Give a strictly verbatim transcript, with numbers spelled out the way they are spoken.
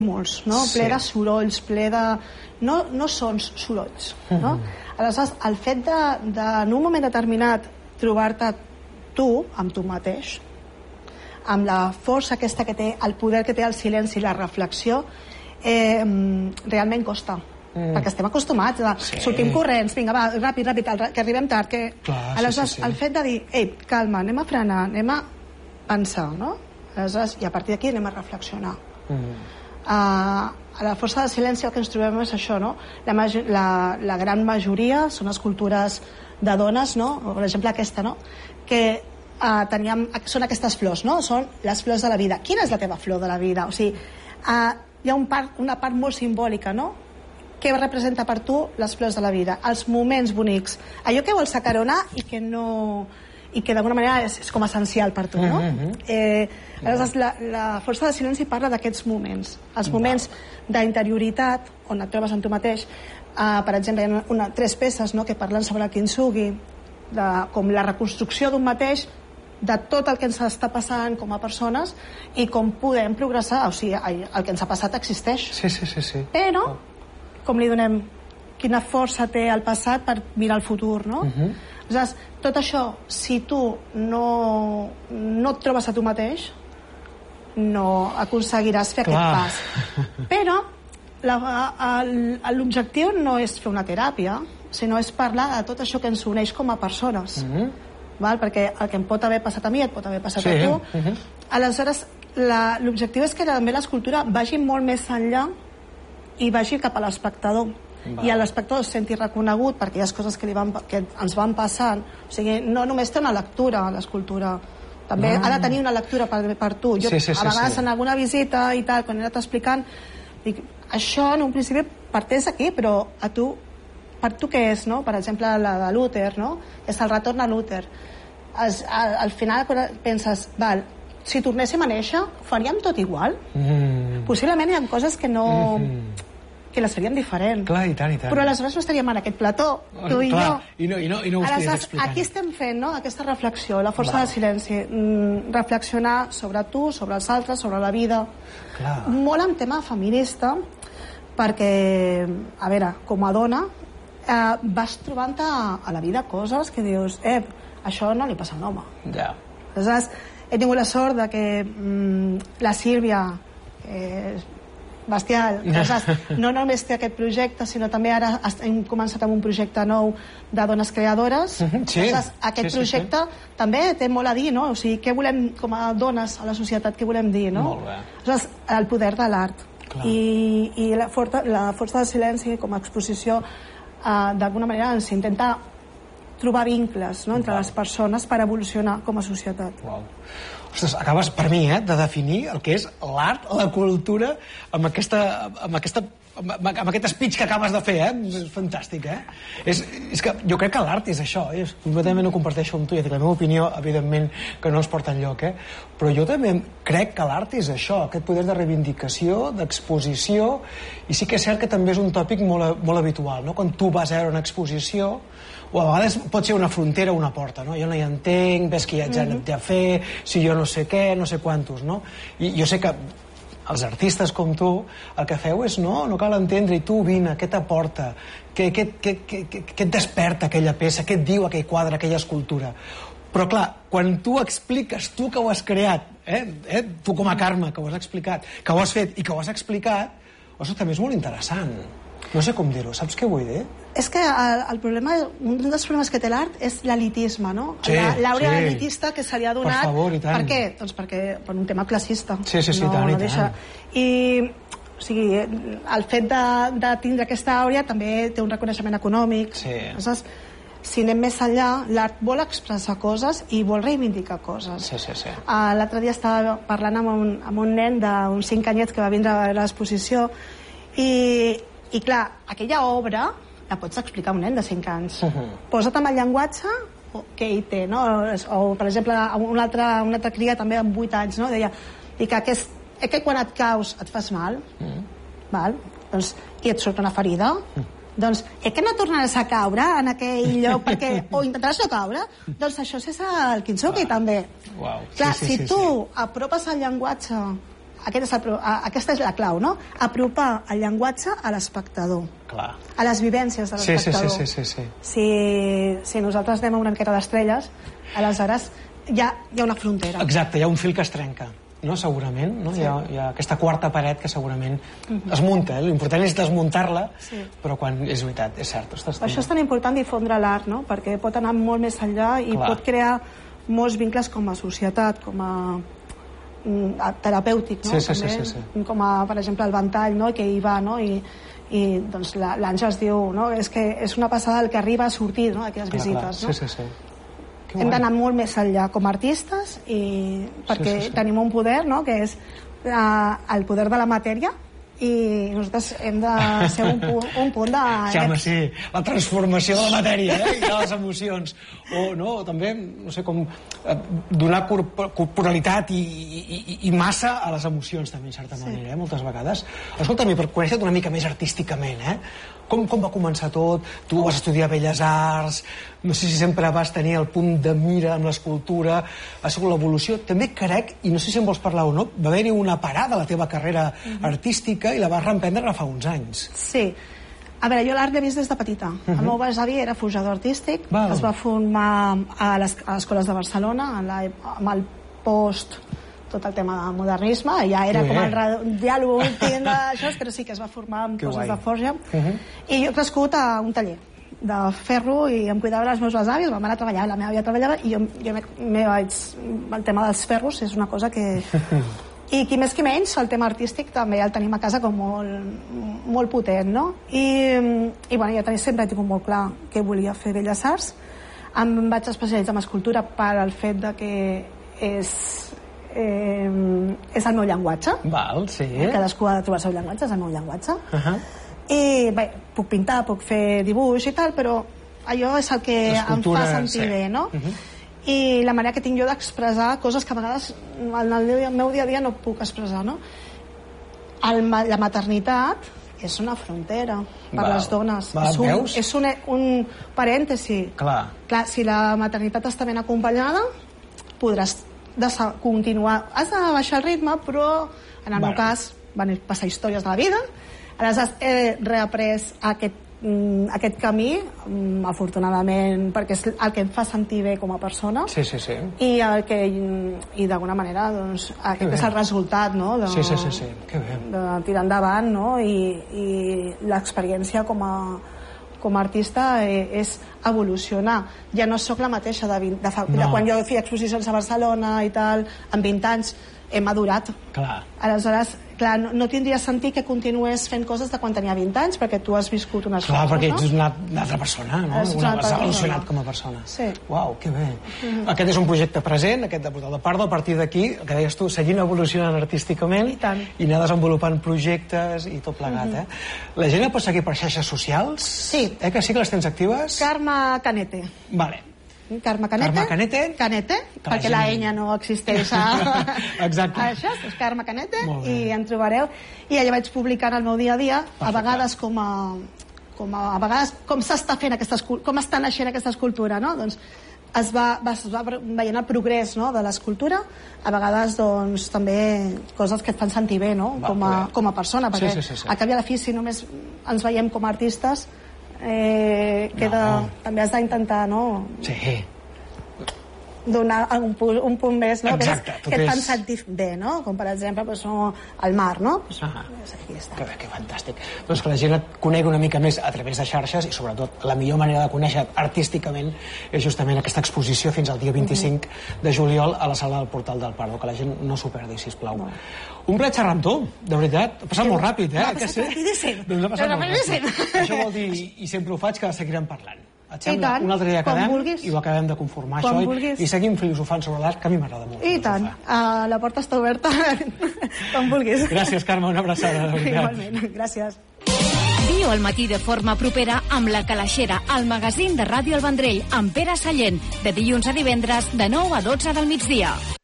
molts, no? Sí. Ple de sorolls, ple de... No, no sons, sorolls, no? Mm-hmm. Aleshores, el fet de, de, en un moment determinat, trobar-te tu, amb tu mateix, amb la força aquesta que té, el poder que té el silenci i la reflexió, eh, realment costa. Mm. Perquè estem acostumats a... Sí. Sortim corrents, vinga, va, ràpid, ràpid, que arribem tard, que... Clar, aleshores, sí, sí, sí. el fet de dir, ei, calma, anem a frenar, anem a pensar, no? Aleshores, i a partir d'aquí anem a reflexionar. Mm. Uh, a la força del silenci el que ens trobem és això, no? La, la, la gran majoria són escultures de dones, no? O, per exemple, aquesta, no? Que uh, teníem, són aquestes flors, no? Són les flors de la vida. Quina és la teva flor de la vida? O sigui, uh, hi ha un part, una part molt simbòlica, no? Què representa per tu les flors de la vida? Els moments bonics. Allò que vols acaronar i que no... i que d'alguna manera és, és com essencial per tu, no? Mm-hmm. eh, aleshores, la, la força del silenci parla d'aquests moments, els moments d'interioritat, on et trobes amb tu mateix. Uh, per exemple, hi ha una, tres peces, no?, que parlen sobre el kintsugi, de, com la reconstrucció d'un mateix, de tot el que ens està passant com a persones i com podem progressar. O sigui, el que ens ha passat existeix. Sí, sí, sí, sí. Però, com li donem, quina força té el passat per mirar el futur, no? Uh-huh. Aleshores, tot això, si tu no, no et trobes a tu mateix, no aconseguiràs fer Clar. Aquest pas. Però l'objectiu no és fer una teràpia, sinó és parlar de tot això que ens uneix com a persones. Uh-huh. Val? Perquè el que em pot haver passat a mi et pot haver passat sí. a tu. Uh-huh. Aleshores, l'objectiu és que també l'escultura vagi molt més enllà i vagi cap a l'espectador. Va. I l'espectador es senti reconegut per aquelles coses que, li van, que ens van passant. O sigui, no només té una lectura l'escultura, també no. ha de tenir una lectura per, per tu. Jo, sí, sí, sí, a vegades sí. en alguna visita i tal, quan he anat explicant, dic, això en un principi parteix aquí, però a tu, per tu què és, no? Per exemple, la de Luther, no? És el retorn a Luther. Es, al, al final penses, val, si tornéssim a néixer, faríem tot igual? Mm. Possiblement hi ha coses que no... Mm-hmm. que les faríem diferent. Clar, i tant, i tant. Però aleshores no estaríem en aquest plató, tu i Clar, jo. I no, i no, i no ho estaries explicant. Aquí estem fent, no?, aquesta reflexió, la força Va. Del silenci. Mm, reflexionar sobre tu, sobre els altres, sobre la vida. Clar. Molt en tema feminista, perquè, a veure, com a dona, eh, vas trobant-te a la vida coses que dius, eh, això no li passa a un home. Ja. Aleshores, he tingut la sort de que mm, la Sílvia... Eh, bestial. Aleshores, no només té aquest projecte, sinó també ara hem començat amb un projecte nou de dones creadores. Sí. Aleshores, aquest sí, projecte sí, sí. també té molt a dir, no? O sigui, què volem com a dones a la societat, què volem dir, no? Molt bé. Aleshores, el poder de l'art. I, i la, forta, la força del silenci com a exposició eh, d'alguna manera ens intenta trobar vincles, no?, entre wow. les persones per evolucionar com a societat. Wow. Ostres, acabes, per mi, eh, de definir el que és l'art, la cultura, amb aquesta, amb aquesta, amb aquest speech que acabes de fer, eh? És fantàstic, eh? És, és que jo crec que l'art és això, eh? Completament ho comparteixo amb tu, ja dic, la meva opinió, evidentment, que no es porta enlloc, eh? Però jo també crec que l'art és això, aquest poder de reivindicació, d'exposició, i sí que és cert que també és un tòpic molt, molt habitual, no? Quan tu vas a veure una exposició, o a vegades pot ser una frontera o una porta, no? Jo no hi entenc, ves que hi haig anat a fer, si jo no sé què, no sé quantos, no? I jo sé que els artistes com tu el que feu és no, no cal entendre, i tu vine, què t'aporta, què, què, què, què, què et desperta aquella peça, què et diu aquell quadre, aquella escultura. Però clar, quan tu expliques, tu que ho has creat, eh? Eh? Tu com a Carme, que ho has explicat, que ho has fet i que ho has explicat, això també és molt interessant. No sé com dir-ho, saps què vull dir? És que el, el problema, un dels problemes que té l'art és l'elitisme, no? Sí, L'àurea sí. elitista que se li ha donat... Per favor, i tant. Per què? Doncs perquè per un tema classista. Sí, sí, sí, no, tant, no i deixa... tant. I, o sigui, el fet de, de tindre aquesta àurea també té un reconeixement econòmic. Sí. Aleshores, si anem més enllà, l'art vol expressar coses i vol reivindicar coses. Sí, sí, sí. Uh, L'altre dia estava parlant amb un, amb un nen d'uns cinc anyets que va vindre a l'exposició i... I clar, aquella obra la pots explicar a un nen de cinc anys. Uh-huh. Posa't amb el llenguatge que hi té, no? O, per exemple, una altra, una altra cria també amb vuit anys, no? Deia, i que, aquest, que quan et caus et fas mal, uh-huh. val? Doncs, i et surt una ferida, uh-huh. doncs, és que no tornaràs a caure en aquell lloc, perquè, o intentaràs no caure, doncs això és el kintsugi, també. Wow. Clar, sí, sí, si sí, tu sí. apropes el llenguatge aquest és el, aquesta és la clau, no? Apropar el llenguatge a l'espectador. Clar. A les vivències de l'espectador. Sí, sí, sí, sí, sí. Si, si nosaltres anem a una miqueta d'estrelles, aleshores hi ha, hi ha una frontera. Exacte, hi ha un fil que es trenca, no? Segurament, no? Sí. Hi, ha, hi ha aquesta quarta paret que segurament uh-huh. es munta, eh? L'important és desmuntar-la, sí. però quan és veritat, és cert. Estàs per això és tan important difondre l'art, no? Perquè pot anar molt més enllà i Clar. pot crear molts vincles com a societat, com a, a terapèutic, no? Sí, sí, També, sí, sí, sí. com a, per exemple, el ventall, no? Que hi va, no? I, i doncs l'Àngels diu, no? És que és una passada el que arriba a sortir, no? D'aquelles visites, no? Sí, sí, sí. Hem d'anar molt més enllà com a artistes i perquè sí, sí, sí. tenim un poder, no?, que és uh, el poder de la matèria i nosaltres hem de ser un, pu un punt de... Sí, home, sí, la transformació de la matèria, eh? I de les emocions. O, no, també, no sé, com eh, donar corporalitat i, i, i massa a les emocions, també, en certa sí. manera, eh? Moltes vegades. Escolta'm, per conèixer-te una mica més artísticament, eh? Com, com va començar tot? Tu vas estudiar Belles Arts, no sé si sempre vas tenir el punt de mira amb l'escultura, ha sigut l'evolució. També crec, i no sé si en vols parlar o no, va haver-hi una parada a la teva carrera uh-huh. artística i la vas reemprendre fa uns anys. Sí. A veure, jo l'art l'he vist des de petita. Uh-huh. El meu besavi era forjador artístic, Val. es va formar a les a escoles de Barcelona, en la, amb el post... tot el tema de modernisme, ja era com el diàleg últim d'això, però sí que es va formar amb coses de forja. Uh-huh. I jo he crescut a un taller de ferro i em cuidava els meus besavis, la mare treballava, la meva àvia treballava i jo, jo me, me vaig... El tema dels ferros és una cosa que... I qui més qui menys, el tema artístic també el tenim a casa com molt, molt potent, no? I, i bueno, jo sempre he tingut molt clar que volia fer Belles Arts. Em vaig especialitzar en escultura per al fet de que és... Eh, és el meu llenguatge. Val, sí. Cadascú ha de trobar el seu llenguatge, és el meu llenguatge. Uh-huh. I bé, puc pintar, puc fer dibuix i tal, però allò és el que em fa sentir sí. bé, no? Uh-huh. I la manera que tinc jo d'expressar coses que a vegades en el meu dia a dia no puc expressar, no? El, la maternitat és una frontera per Val. les dones. Val, és un, veus? és un, un parèntesi. Clar. Clar, si la maternitat està ben acompanyada, podràs de continuar, has de baixar el ritme, però en el bueno. meu cas van passar històries de la vida, aleshores he reaprès aquest, mm, aquest camí, mm, afortunadament, perquè és el que em fa sentir bé com a persona, sí, sí, sí. i el que i d'alguna manera doncs, aquest és el resultat, no? De, sí, sí, sí, sí. Que bé. De tirar endavant, no? I, i l'experiència com a com a artista eh, és evolucionar. Ja no sóc la mateixa de, vint, de, fa, no. de quan jo feia exposicions a Barcelona i tal, amb vint anys he madurat. Clar. Aleshores, clar, no, no tindria sentit que continués fent coses de quan tenia vint anys, perquè tu has viscut unes clar, coses, perquè no? ets una, una altra persona, no? Has Una, has evolucionat com a persona. Sí. Uau, que bé. Mm-hmm. Aquest és un projecte present, aquest de Portal de Pardo, a partir d'aquí, el que deies tu, seguint evolucionant artísticament i, tant. i anar desenvolupant projectes i tot plegat, mm-hmm. eh? La gent et pot seguir per xarxes socials? Sí. Eh, que sí que les tens actives? Carme Canete. Vale. Carme Canete, Carme Canete, Canete perquè la enya no existeix a... Exacte. Això, és Carme Canete i en trobareu, i allà vaig publicant el meu dia a dia, perfecte. A vegades com a, com a, a vegades com s'està fent aquesta com està naixent aquesta escultura, no? Doncs es va, es va veient el progrés, no? De l'escultura, a vegades doncs també coses que et fan sentir bé, no? Com a, com a persona, perquè sí, sí, sí, sí. a cap i a la fi si només ens veiem com a artistes Eh, queda, no. també has d'intentar, no? Sí. Donar un, punt, un punt més, no? Exacte, que, és, que et fan sentir bé, no? Com per exemple pues, no, el mar, no? Pues, ah, aquí està. Que bé, que fantàstic. Doncs que la gent et conegui una mica més a través de xarxes i sobretot la millor manera de conèixer artísticament és justament aquesta exposició fins al dia vint-i-cinc uh-huh. de juliol a la sala del Portal del Pardo, que la gent no s'ho perdi, sisplau. No. Un plaer xerrar amb tu, de veritat. Ha passat sí, molt ràpid, eh? Ha passat rapidíssim. Doncs ha passat molt ràpid. Això vol dir, i sempre ho faig, que seguirem parlant. Et sembla? Un altre dia quedem i ho acabem de conformar, quan això, vulguis. I seguim filosofant sobre l'art, que a mi m'agrada molt. I tant. Uh, la porta està oberta quan vulguis. Gràcies, Carme, una abraçada. Igualment, gràcies. Viu al matí de forma propera amb La Calaixera, el magazín de Ràdio El Vendrell, amb Pere Sallent, de dilluns a divendres, de nou a dotze del migdia.